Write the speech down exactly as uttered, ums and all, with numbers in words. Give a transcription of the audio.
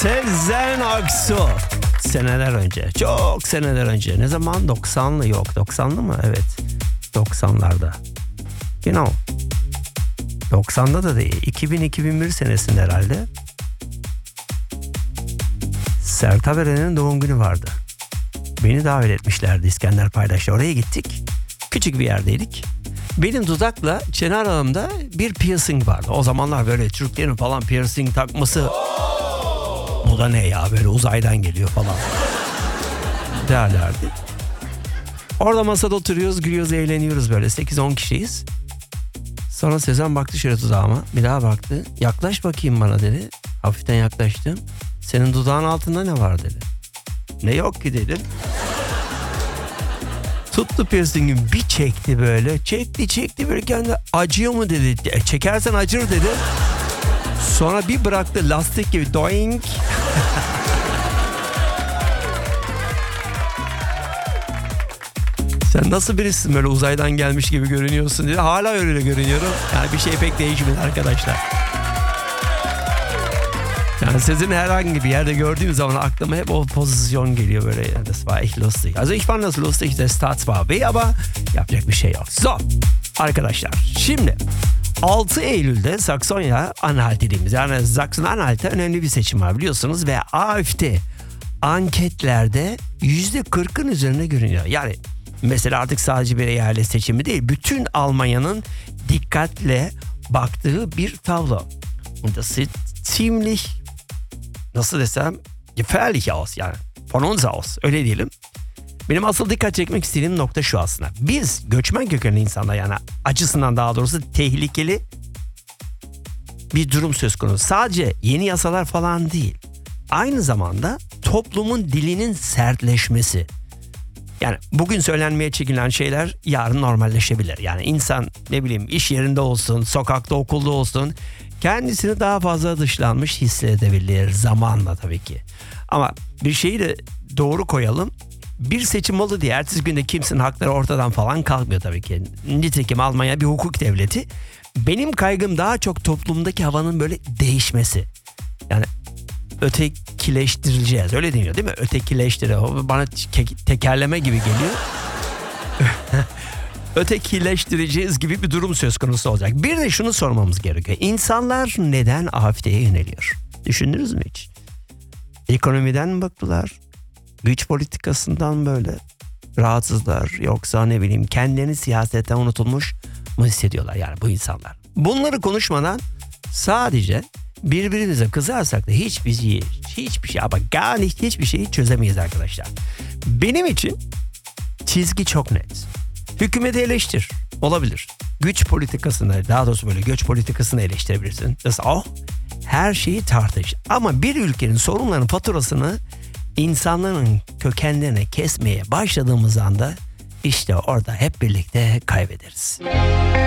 Sezen Aksu. Seneler önce, çok seneler önce. Ne zaman? doksanlı yok. doksanlı mı? Evet. doksanlarda. You know. doksanda da değil. iki bin iki bin bir senesinde herhalde. Sertab Erener'in doğum günü vardı. Beni davet etmişlerdi, İskender Paydaş'la. Oraya gittik. Küçük bir yerdeydik. Benim dudakla çene aralığımda bir piercing vardı. O zamanlar böyle Türklerin falan piercing takması, bu da ne ya, böyle uzaydan geliyor falan derlerdi. Orada masada oturuyoruz, gülüyoruz, eğleniyoruz böyle. sekiz on kişiyiz. Sonra Sezen baktı şöyle dudağıma. Bir daha baktı. Yaklaş bakayım bana dedi. Hafiften yaklaştım. Senin dudağın altında ne var dedi. Ne yok ki dedim. Tuttu piercing'i bir çekti böyle. Çekti çekti böyle, kendi acıyor mu dedi. E, çekersen acır dedi. Sonra bir bıraktı, lastik gibi doink. Sen nasıl birisin, böyle uzaydan gelmiş gibi görünüyorsun dedi. Hala öyle görünüyorum. Yani bir şey pek değişmedi arkadaşlar. Yani sizin herhangi bir yerde gördüğüm zaman aklıma hep o pozisyon geliyor böyle. Das war echt lustig. Also ich fand das lustig, das tat zwar weh, ama yapacak bir şey yok. So, arkadaşlar, şimdi altı Eylül'de Saksonya-Anhalt dediğimiz, yani Sachsen-Anhalt'ta önemli bir seçim var biliyorsunuz ve AfD anketlerde yüzde kırkın üzerine görünüyor. Yani mesela artık sadece bir eyalet seçimi değil, bütün Almanya'nın dikkatle baktığı bir tablo. Und das sieht ziemlich, nasıl desem, gefährlich aus yani. Von uns aus, öyle diyelim. Benim asıl dikkat çekmek istediğim nokta şu aslında. Biz göçmen kökenli insanlar, yani açısından daha doğrusu tehlikeli bir durum söz konusu. Sadece yeni yasalar falan değil. Aynı zamanda toplumun dilinin sertleşmesi. Yani bugün söylenmeye çekilen şeyler yarın normalleşebilir. Yani insan, ne bileyim, iş yerinde olsun, sokakta, okulda olsun, kendisini daha fazla dışlanmış hissedebilir zamanla tabii ki. Ama bir şeyi de doğru koyalım. Bir seçim oldu diye ertesi günde kimsenin hakları ortadan falan kalkmıyor tabii ki. Nitekim Almanya bir hukuk devleti. Benim kaygım daha çok toplumdaki havanın böyle değişmesi. Yani ötekileştirileceğiz, öyle deniyor değil mi? Ötekileştire, bana tekerleme gibi geliyor. Ötekileştireceğiz gibi bir durum söz konusu olacak. Bir de şunu sormamız gerekiyor. İnsanlar neden AfD'ye yöneliyor? Düşündünüz mü hiç? Ekonomiden mi baktılar? Güç politikasından böyle rahatsızlar, yoksa ne bileyim kendilerini siyasetten unutulmuş mu hissediyorlar yani bu insanlar? Bunları konuşmadan sadece birbirimize kızarsak da hiçbir şey, hiçbir şey ama gar nicht, hiçbir şeyi çözemeyiz arkadaşlar. Benim için çizgi çok net. Hükümeti eleştir, olabilir. Güç politikasını, daha doğrusu böyle göç politikasını eleştirebilirsin. Das auch. Her şeyi tartış. Ama bir ülkenin sorunlarının faturasını insanların kökenlerine kesmeye başladığımız anda işte orada hep birlikte kaybederiz.